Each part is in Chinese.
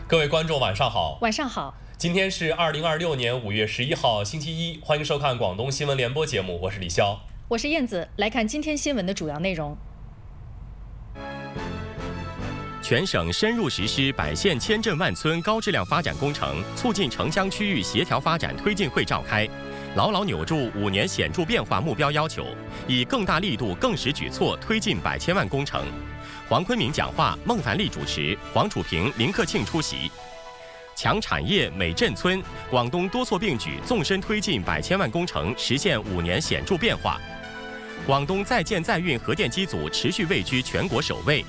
各位观众，晚上好。 晚上好。 今天是2026年5月11号，星期一，欢迎收看广东新闻联播节目，我是李潇， 我是燕子。来看今天新闻的主要内容。 全省深入实施百县千镇万村高质量发展工程促进城乡区域协调发展推进会召开，牢牢扭住5年显著变化目标要求，以更大力度、更实举措推进百千万工程。黄坤明讲话，孟凡利主持，黄楚平、林克庆出席。强产业、美镇村，广东多措并举，纵深推进百千万工程实现5年显著变化。广东在建在运核电机组持续位居全国首位。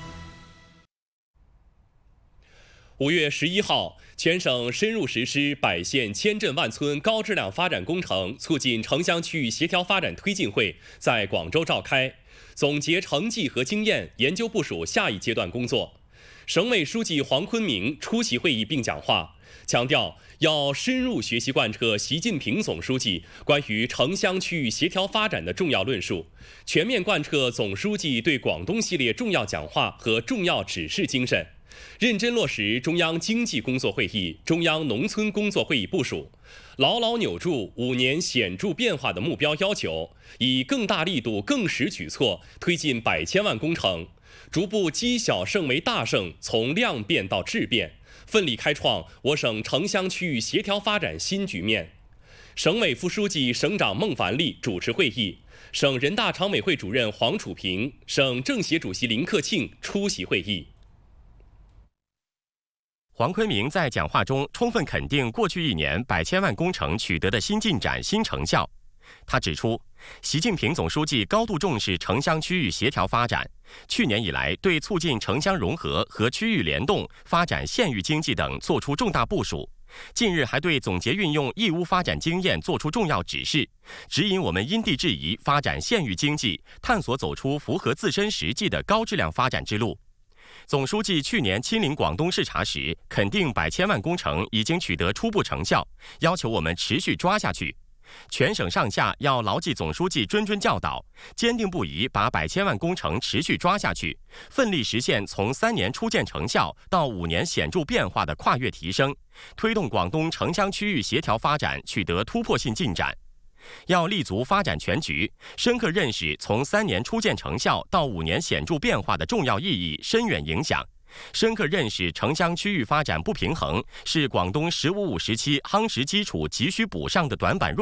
5月11号，全省深入实施百县千镇万村高质量发展工程促进城乡区域协调发展推进会在广州召开，总结成绩和经验，研究部署下一阶段工作。省委书记黄坤明出席会议并讲话，强调要深入学习贯彻习近平总书记关于城乡区域协调发展的重要论述，全面贯彻总书记对广东系列重要讲话和重要指示精神，认真落实中央经济工作会议、中央农村工作会议部署，牢牢扭住5年显著变化的目标要求，以更大力度、更实举措推进百千万工程，逐步积小胜为大胜，从量变到质变，奋力开创我省城乡区域协调发展新局面。省委副书记、省长孟凡利主持会议，省人大常委会主任黄楚平、省政协主席林克庆出席会议。 黄坤明在讲话中充分肯定过去1年百千万工程取得的新进展、新成效。他指出，习近平总书记高度重视城乡区域协调发展，去年以来对促进城乡融合和区域联动、发展县域经济等作出重大部署。近日还对总结运用义乌发展经验作出重要指示，指引我们因地制宜发展县域经济，探索走出符合自身实际的高质量发展之路。总书记去年亲临广东视察时，肯定百千万工程已经取得初步成效，要求我们持续抓下去。全省上下要牢记总书记谆谆教导，坚定不移把百千万工程持续抓下去，奋力实现从3年初见成效到5年显著变化的跨越提升，推动广东城乡区域协调发展取得突破性进展。要立足发展全局，深刻认识从3年初见成效到5年显著变化的重要意义、深远影响，深刻认识城乡区域发展不平衡是广东“十五五”时期夯实基础急需补上的短板弱